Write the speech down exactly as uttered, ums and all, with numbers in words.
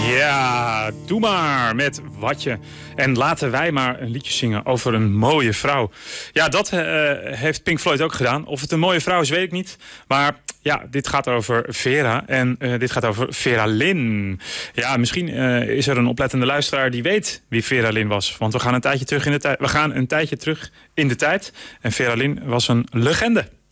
Ja, doe maar met Watje. En laten wij maar een liedje zingen over een mooie vrouw. Ja, dat uh, heeft Pink Floyd ook gedaan. Of het een mooie vrouw is, weet ik niet. Maar ja, dit gaat over Vera. En uh, dit gaat over Vera Lynn. Ja, misschien uh, is er een oplettende luisteraar die weet wie Vera Lynn was. Want we gaan een tijdje terug in de tijd. We gaan een tijdje terug in de tijd. En Vera Lynn was een legende.